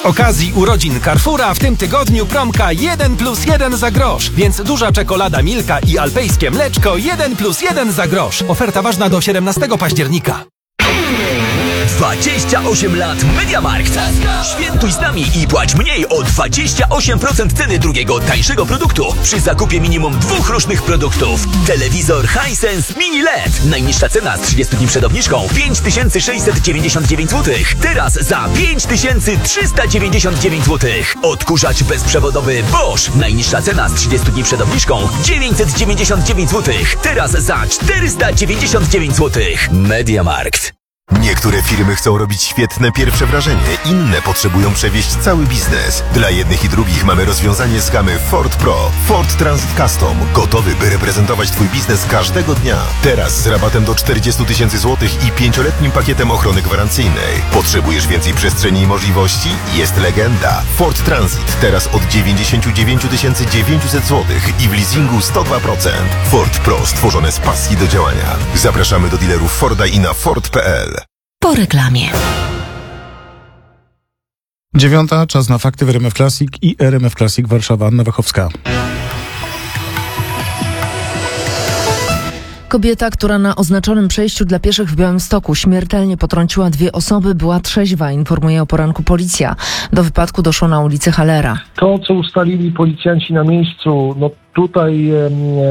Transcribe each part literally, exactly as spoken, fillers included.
Z okazji urodzin Carrefoura w tym tygodniu promka jeden plus jeden za grosz, więc duża czekolada Milka i alpejskie mleczko jeden plus jeden za grosz. Oferta ważna do siedemnastego października. dwadzieścia osiem lat MediaMarkt. Świętuj z nami i płać mniej o dwadzieścia osiem procent ceny drugiego, tańszego produktu przy zakupie minimum dwóch różnych produktów. Telewizor Hisense Mini L E D. Najniższa cena z trzydziestu dni przed obniżką pięć tysięcy sześćset dziewięćdziesiąt dziewięć złotych. Teraz za pięć tysięcy trzysta dziewięćdziesiąt dziewięć złotych. Odkurzacz bezprzewodowy Bosch. Najniższa cena z trzydziestu dni przed obniżką dziewięćset dziewięćdziesiąt dziewięć złotych. Teraz za czterysta dziewięćdziesiąt dziewięć złotych. MediaMarkt. Niektóre firmy chcą robić świetne pierwsze wrażenie, inne potrzebują przewieźć cały biznes. Dla jednych i drugich mamy rozwiązanie z gamy Ford Pro. Ford Transit Custom. Gotowy, by reprezentować Twój biznes każdego dnia. Teraz z rabatem do czterdzieści tysięcy złotych i pięcioletnim pakietem ochrony gwarancyjnej. Potrzebujesz więcej przestrzeni i możliwości? Jest legenda. Ford Transit teraz od dziewięćdziesiąt dziewięć tysięcy dziewięćset złotych i w leasingu sto dwa procent. Ford Pro stworzone z pasji do działania. Zapraszamy do dealerów Forda i na Ford kropka p l. Po reklamie. Dziewiąta, czas na fakty w R M F Classic i R M F Classic Warszawa. Anna Wachowska. Kobieta, która na oznaczonym przejściu dla pieszych w Białymstoku śmiertelnie potrąciła dwie osoby, była trzeźwa, informuje o poranku policja. Do wypadku doszło na ulicy Hallera. To, co ustalili policjanci na miejscu, no tutaj e,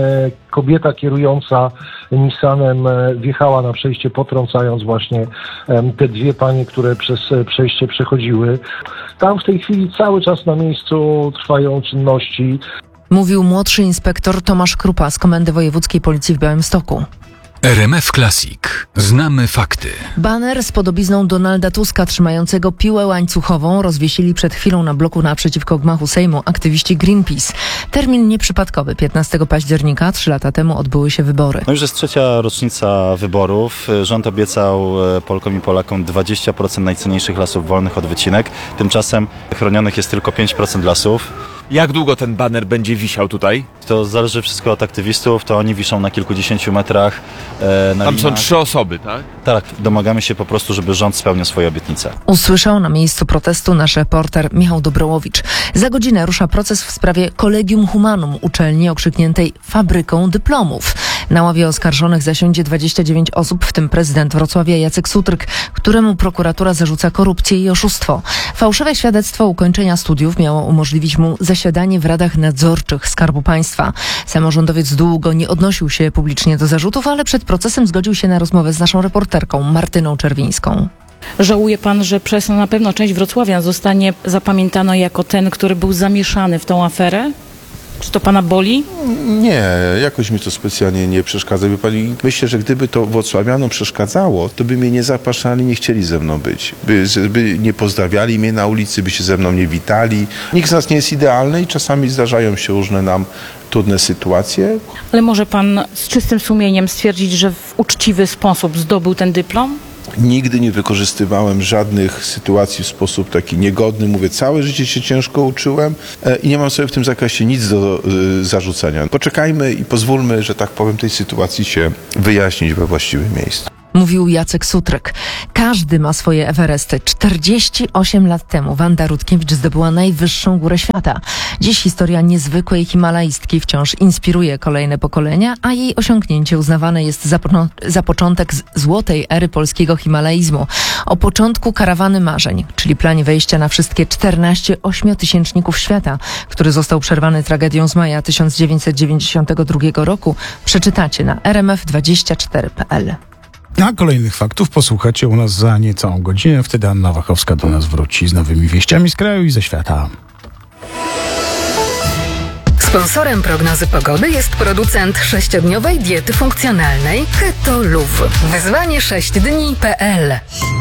kobieta kierująca Nissanem e, wjechała na przejście, potrącając właśnie e, te dwie panie, które przez e, przejście przechodziły. Tam w tej chwili cały czas na miejscu trwają czynności. Mówił młodszy inspektor Tomasz Krupa z Komendy Wojewódzkiej Policji w Białymstoku. R M F Classic. Znamy fakty. Baner z podobizną Donalda Tuska trzymającego piłę łańcuchową rozwiesili przed chwilą na bloku naprzeciwko gmachu Sejmu aktywiści Greenpeace. Termin nieprzypadkowy. piętnastego października, trzy lata temu odbyły się wybory. No już jest trzecia rocznica wyborów. Rząd obiecał Polkom i Polakom dwadzieścia procent najcenniejszych lasów wolnych od wycinek. Tymczasem chronionych jest tylko pięć procent lasów. Jak długo ten baner będzie wisiał tutaj? To zależy wszystko od aktywistów, to oni wiszą na kilkudziesięciu metrach. E, na Tam linach. są trzy osoby, tak? Tak, domagamy się po prostu, żeby rząd spełnił swoje obietnice. Usłyszał na miejscu protestu nasz reporter Michał Dobrołowicz. Za godzinę rusza proces w sprawie Collegium Humanum, uczelni okrzykniętej fabryką dyplomów. Na ławie oskarżonych zasiądzie dwadzieścia dziewięć osób, w tym prezydent Wrocławia Jacek Sutryk, któremu prokuratura zarzuca korupcję i oszustwo. Fałszywe świadectwo ukończenia studiów miało umożliwić mu zasiadanie w radach nadzorczych Skarbu Państwa. Samorządowiec długo nie odnosił się publicznie do zarzutów, ale przed procesem zgodził się na rozmowę z naszą reporterką Martyną Czerwińską. Żałuje pan, że przez na pewno część wrocławian zostanie zapamiętano jako ten, który był zamieszany w tą aferę? Czy to pana boli? Nie, jakoś mi to specjalnie nie przeszkadza. Wie pani, myślę, że gdyby to wrocławianom przeszkadzało, to by mnie nie zapraszali, nie chcieli ze mną być. By, by nie pozdrawiali mnie na ulicy, by się ze mną nie witali. Nikt z nas nie jest idealny i czasami zdarzają się różne nam trudne sytuacje. Ale może pan z czystym sumieniem stwierdzić, że w uczciwy sposób zdobył ten dyplom? Nigdy nie wykorzystywałem żadnych sytuacji w sposób taki niegodny. Mówię, całe życie się ciężko uczyłem e, i nie mam sobie w tym zakresie nic do y, zarzucenia. Poczekajmy i pozwólmy, że tak powiem, tej sytuacji się wyjaśnić we właściwym miejscu. Mówił Jacek Sutryk. Każdy ma swoje Everesty. czterdzieści osiem lat temu Wanda Rutkiewicz zdobyła najwyższą górę świata. Dziś historia niezwykłej himalaistki wciąż inspiruje kolejne pokolenia, a jej osiągnięcie uznawane jest za, po- za początek z złotej ery polskiego himalaizmu. O początku karawany marzeń, czyli planie wejścia na wszystkie czternaście ośmiotysięczników świata, który został przerwany tragedią z maja tysiąc dziewięćset dziewięćdziesiątego drugiego roku, przeczytacie na r m f dwadzieścia cztery kropka p l. A kolejnych faktów posłuchacie u nas za niecałą godzinę. Wtedy Anna Wachowska do nas wróci z nowymi wieściami z kraju i ze świata. Sponsorem prognozy pogody jest producent sześciodniowej diety funkcjonalnej Keto Luv. Wyzwanie sześć dni kropka p l.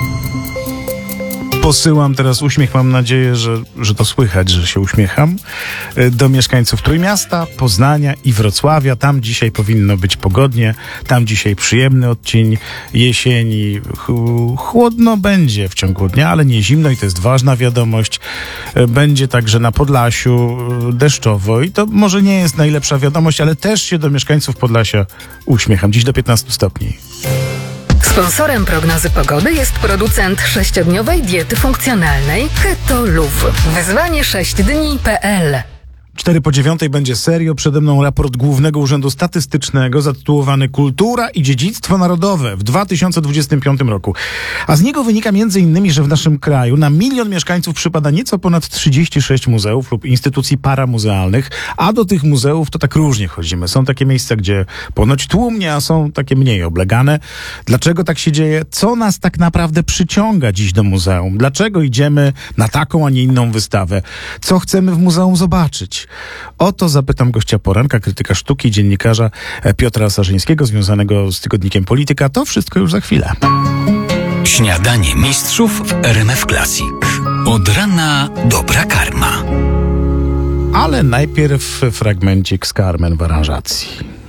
Posyłam teraz uśmiech, mam nadzieję, że, że to słychać, że się uśmiecham, do mieszkańców Trójmiasta, Poznania i Wrocławia. Tam dzisiaj powinno być pogodnie, tam dzisiaj przyjemny odcień jesieni. Ch- chłodno będzie w ciągu dnia, ale nie zimno i to jest ważna wiadomość. Będzie także na Podlasiu deszczowo i to może nie jest najlepsza wiadomość, ale też się do mieszkańców Podlasia uśmiecham. Dziś do piętnastu stopni. Sponsorem prognozy pogody jest producent sześciodniowej diety funkcjonalnej Keto Luv. Wyzwanie sześć dni kropka pe el. Cztery po dziewiątej będzie serio. Przede mną raport Głównego Urzędu Statystycznego zatytułowany Kultura i Dziedzictwo Narodowe w dwa tysiące dwudziestym piątym roku. A z niego wynika między innymi, że w naszym kraju na milion mieszkańców przypada nieco ponad trzydzieści sześć muzeów lub instytucji paramuzealnych, a do tych muzeów to tak różnie chodzimy. Są takie miejsca, gdzie ponoć tłumnie, a są takie mniej oblegane. Dlaczego tak się dzieje? Co nas tak naprawdę przyciąga dziś do muzeum? Dlaczego idziemy na taką, a nie inną wystawę? Co chcemy w muzeum zobaczyć? O to zapytam gościa poranka, krytyka sztuki, dziennikarza Piotra Sarzyńskiego, związanego z tygodnikiem Polityka. To wszystko już za chwilę. Śniadanie mistrzów w R M F Classic. Od rana dobra karma. Ale najpierw fragmencik z Carmen w aranżacji.